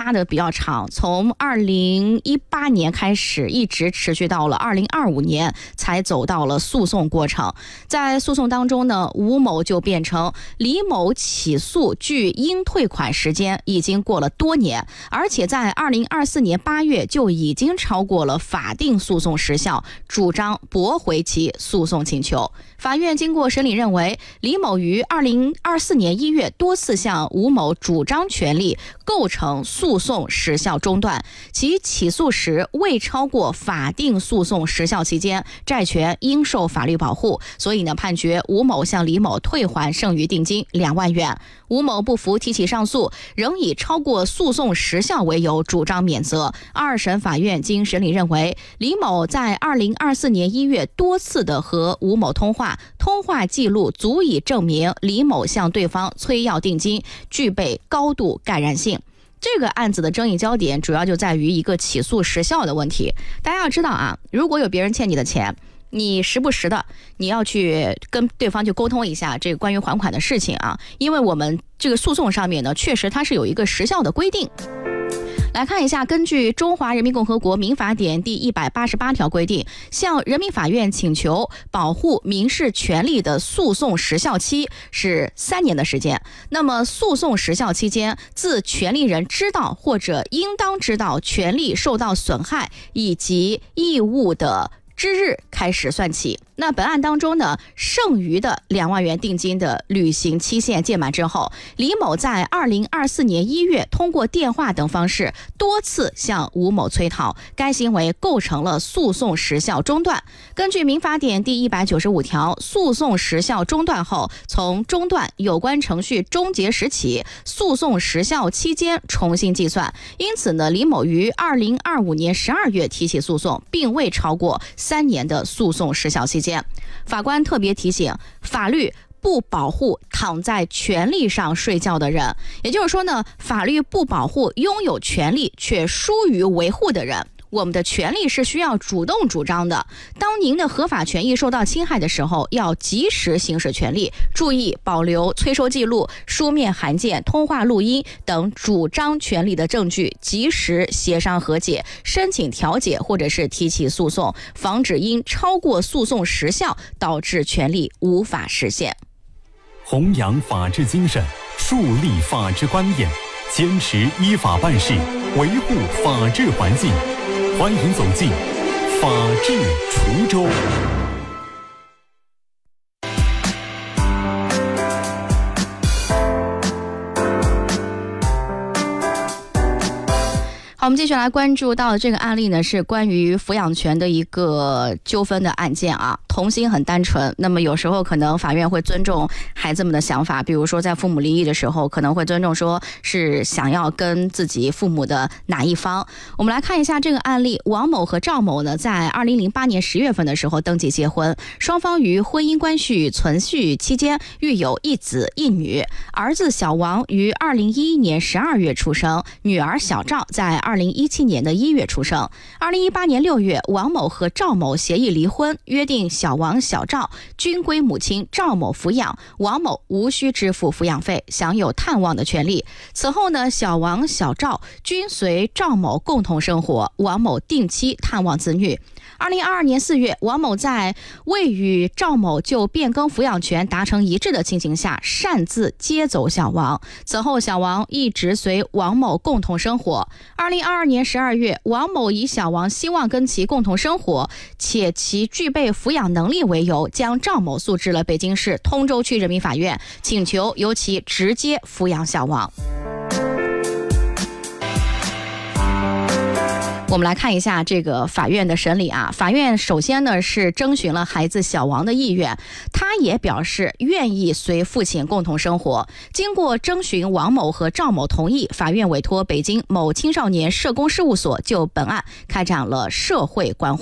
拉得比较长，从2018年开始，一直持续到了2025年才走到了诉讼过程。在诉讼当中呢，吴某就辩称李某起诉距应退款时间已经过了多年，而且在2024年8月就已经超过了法定诉讼时效，主张驳回其诉讼请求。法院经过审理认为，李某于2024年1月多次向吴某主张权利，构成诉讼时效中断，其起诉时未超过法定诉讼时效期间，债权应受法律保护，所以呢，判决吴某向李某退还剩余定金2万元。吴某不服提起上诉，仍以超过诉讼时效为由主张免责。二审法院经审理认为，李某在2024年1月多次的和吴某通话记录足以证明李某向对方催要定金，具备高度感染性。这个案子的争议焦点主要就在于一个起诉时效的问题。大家要知道啊，如果有别人欠你的钱，你时不时的你要去跟对方去沟通一下这个关于还款的事情啊，因为我们这个诉讼上面呢，确实它是有一个时效的规定。来看一下，根据中华人民共和国民法典第188条规定，向人民法院请求保护民事权利的诉讼时效期是3年的时间。那么诉讼时效期间，自权利人知道或者应当知道权利受到损害以及义务的之日开始算起。那本案当中呢，剩余的2万元定金的履行期限届满之后，李某在2024年1月通过电话等方式多次向吴某催讨，该行为构成了诉讼时效中断。根据民法典第195条，诉讼时效中断后，从中断有关程序终结时起，诉讼时效期间重新计算。因此呢，李某于2025年12月提起诉讼，并未超过3年的诉讼时效期间。法官特别提醒，法律不保护躺在权利上睡觉的人，也就是说呢，法律不保护拥有权利却疏于维护的人。我们的权利是需要主动主张的，当您的合法权益受到侵害的时候，要及时行使权利，注意保留催收记录、书面函件、通话录音等主张权利的证据，及时协商和解，申请调解或者是提起诉讼，防止因超过诉讼时效导致权利无法实现。 弘扬法治精神，树立法治观念，坚持依法办事，维护法治环境。欢迎走进法治滁州。 好，我们继续来关注到的这个案例呢，是关于抚养权的一个纠纷的案件啊。童心很单纯，那么有时候可能法院会尊重孩子们的想法，比如说在父母离异的时候，可能会尊重说是想要跟自己父母的哪一方。我们来看一下这个案例，王某和赵某呢，在2008年10月份的时候登记结婚，双方于婚姻关系存续期间育有1子1女，儿子小王于2011年12月出生，女儿小赵在2017年的1月出生。2018年6月，王某和赵某协议离婚，约定小王、小赵均归母亲赵某抚养，王某无需支付抚养费，享有探望的权利。此后呢，小王、小赵均随赵某共同生活，王某定期探望子女。2022年4月，王某在未与赵某就变更抚养权达成一致的情形下，擅自接走小王。此后，小王一直随王某共同生活。2022年12月，王某以小王希望跟其共同生活，且其具备抚养能力为由，将赵某诉至了北京市通州区人民法院，请求由其直接抚养小王。我们来看一下这个法院的审理啊。法院首先呢是征询了孩子小王的意愿，他也表示愿意随父亲共同生活。经过征询王某和赵某同意，法院委托北京某青少年社工事务所就本案开展了社会关护。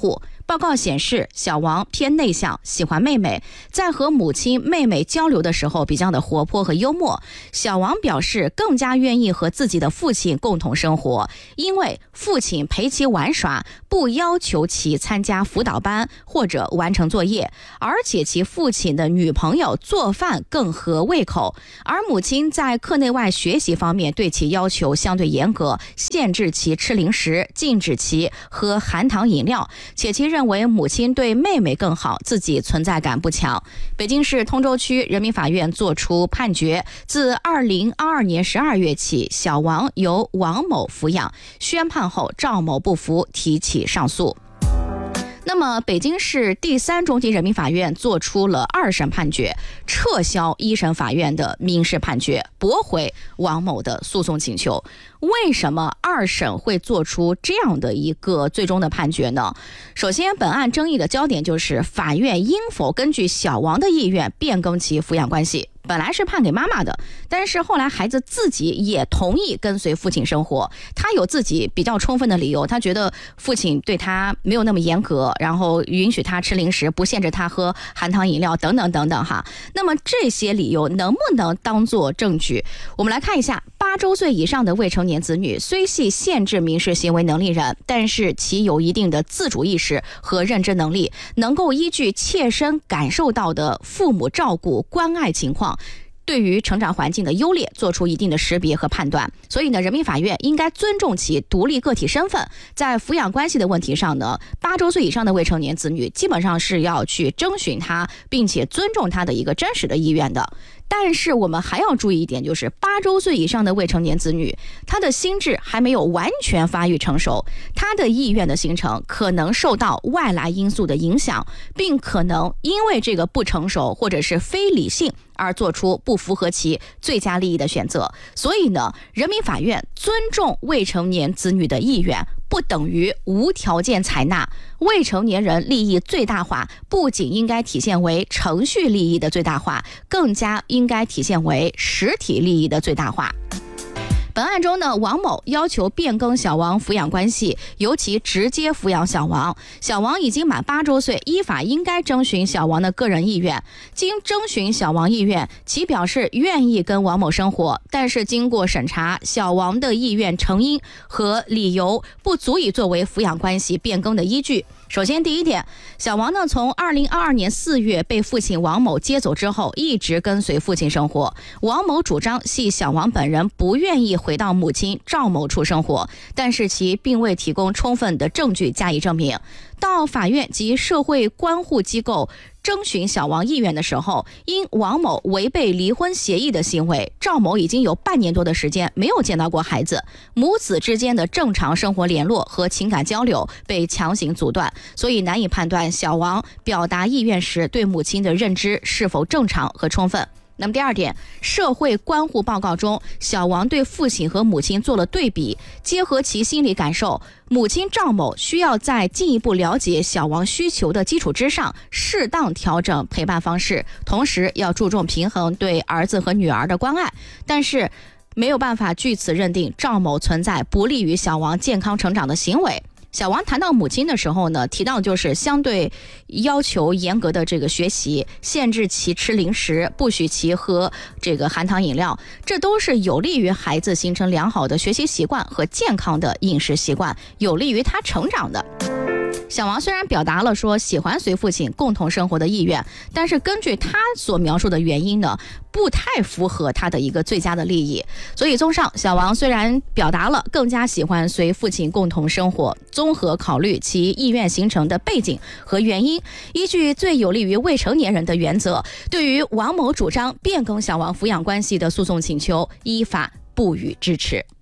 报告显示，小王偏内向，喜欢妹妹，在和母亲、妹妹交流的时候比较的活泼和幽默。小王表示更加愿意和自己的父亲共同生活，因为父亲陪其玩耍，不要求其参加辅导班或者完成作业，而且其父亲的女朋友做饭更合胃口，而母亲在课内外学习方面对其要求相对严格，限制其吃零食，禁止其喝含糖饮料，且其认为母亲对妹妹更好，自己存在感不强。北京市通州区人民法院作出判决，自2022年12月起，小王由王某抚养。宣判后，赵某不服，提起上诉。那么，北京市第3中级人民法院作出了2审判决，撤销1审法院的民事判决，驳回王某的诉讼请求。为什么2审会做出这样的一个最终的判决呢？首先，本案争议的焦点就是法院应否根据小王的意愿变更其抚养关系。本来是判给妈妈的，但是后来孩子自己也同意跟随父亲生活，他有自己比较充分的理由，他觉得父亲对他没有那么严格，然后允许他吃零食，不限制他喝含糖饮料等等等等哈。那么这些理由能不能当作证据？我们来看一下，8周岁以上的未成年子女虽系限制民事行为能力人，但是其有一定的自主意识和认知能力，能够依据切身感受到的父母照顾关爱情况，对于成长环境的优劣做出一定的识别和判断。所以呢，人民法院应该尊重其独立个体身份。在抚养关系的问题上呢，8周岁以上的未成年子女基本上是要去征询他，并且尊重他的一个真实的意愿的。但是我们还要注意一点，就是8周岁以上的未成年子女，他的心智还没有完全发育成熟，他的意愿的形成可能受到外来因素的影响，并可能因为这个不成熟或者是非理性而做出不符合其最佳利益的选择。所以呢，人民法院尊重未成年子女的意愿，不等于无条件采纳。未成年人利益最大化不仅应该体现为程序利益的最大化，更加应该体现为实体利益的最大化。本案中呢，王某要求变更小王抚养关系，由其直接抚养小王。小王已经满8周岁，依法应该征询小王的个人意愿。经征询小王意愿，其表示愿意跟王某生活，但是经过审查，小王的意愿成因和理由不足以作为抚养关系变更的依据。首先，第一点，小王呢从2022年4月被父亲王某接走之后，一直跟随父亲生活。王某主张系小王本人不愿意回到母亲赵某处生活，但是其并未提供充分的证据加以证明。到法院及社会关护机构征询小王意愿的时候，因王某违背离婚协议的行为，赵某已经有半年多的时间没有见到过孩子，母子之间的正常生活联络和情感交流被强行阻断，所以难以判断小王表达意愿时对母亲的认知是否正常和充分。那么第二点，社会关护报告中，小王对父亲和母亲做了对比，结合其心理感受，母亲赵某需要在进一步了解小王需求的基础之上，适当调整陪伴方式，同时要注重平衡对儿子和女儿的关爱，但是没有办法据此认定赵某存在不利于小王健康成长的行为。小王谈到母亲的时候呢，提到就是相对要求严格的这个学习，限制其吃零食，不许其喝这个含糖饮料，这都是有利于孩子形成良好的学习习惯和健康的饮食习惯，有利于他成长的。小王虽然表达了说喜欢随父亲共同生活的意愿，但是根据他所描述的原因呢，不太符合他的一个最佳的利益。所以综上，小王虽然表达了更加喜欢随父亲共同生活，综合考虑其意愿形成的背景和原因，依据最有利于未成年人的原则，对于王某主张变更小王抚养关系的诉讼请求，依法不予支持。